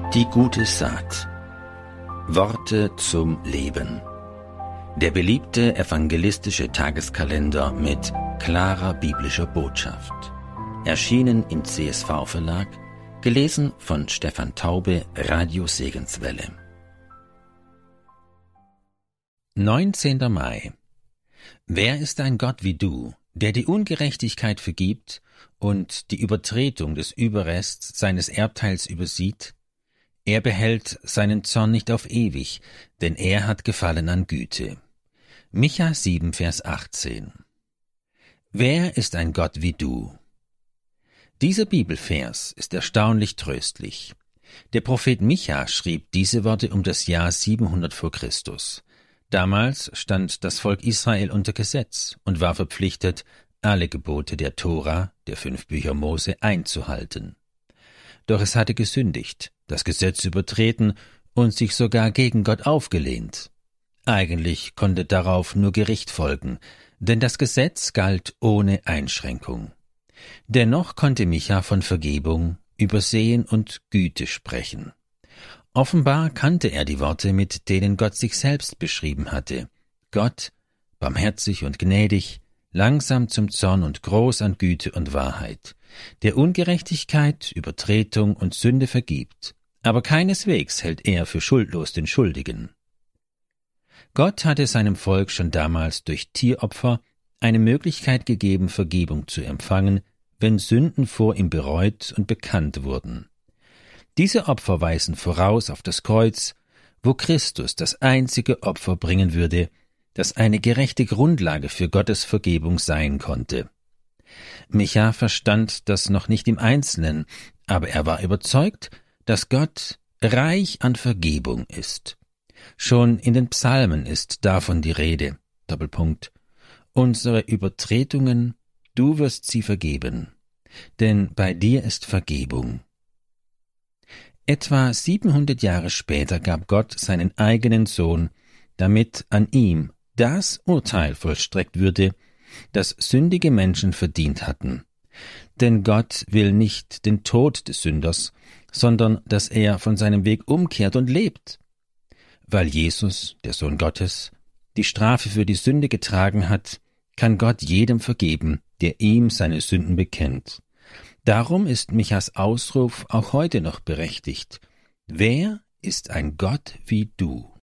Die gute Saat. Worte zum Leben. Der beliebte evangelistische Tageskalender mit klarer biblischer Botschaft. Erschienen im CSV-Verlag, gelesen von Stefan Taube, Radio Segenswelle. 19. Mai. Wer ist ein Gott wie du, der die Ungerechtigkeit vergibt und die Übertretung des Überrests seines Erbteils übersieht? Er behält seinen Zorn nicht auf ewig, denn er hat Gefallen an Güte. Micha 7, Vers 18. Wer ist ein Gott wie du? Dieser Bibelvers ist erstaunlich tröstlich. Der Prophet Micha schrieb diese Worte um das Jahr 700 vor Christus. Damals stand das Volk Israel unter Gesetz und war verpflichtet, alle Gebote der Tora, der 5 Bücher Mose, einzuhalten. Doch es hatte gesündigt, das Gesetz übertreten und sich sogar gegen Gott aufgelehnt. Eigentlich konnte darauf nur Gericht folgen, denn das Gesetz galt ohne Einschränkung. Dennoch konnte Micha von Vergebung, Übersehen und Güte sprechen. Offenbar kannte er die Worte, mit denen Gott sich selbst beschrieben hatte. Gott, barmherzig und gnädig, langsam zum Zorn und groß an Güte und Wahrheit, der Ungerechtigkeit, Übertretung und Sünde vergibt, aber keineswegs hält er für schuldlos den Schuldigen. Gott hatte seinem Volk schon damals durch Tieropfer eine Möglichkeit gegeben, Vergebung zu empfangen, wenn Sünden vor ihm bereut und bekannt wurden. Diese Opfer weisen voraus auf das Kreuz, wo Christus das einzige Opfer bringen würde, das eine gerechte Grundlage für Gottes Vergebung sein konnte. Micha verstand das noch nicht im Einzelnen, aber er war überzeugt, dass Gott reich an Vergebung ist. Schon in den Psalmen ist davon die Rede. Unsere Übertretungen, du wirst sie vergeben, denn bei dir ist Vergebung. Etwa 700 Jahre später gab Gott seinen eigenen Sohn, damit an ihm das Urteil vollstreckt würde, das sündige Menschen verdient hatten. Denn Gott will nicht den Tod des Sünders, sondern dass er von seinem Weg umkehrt und lebt. Weil Jesus, der Sohn Gottes, die Strafe für die Sünde getragen hat, kann Gott jedem vergeben, der ihm seine Sünden bekennt. Darum ist Michas Ausruf auch heute noch berechtigt. Wer ist ein Gott wie du?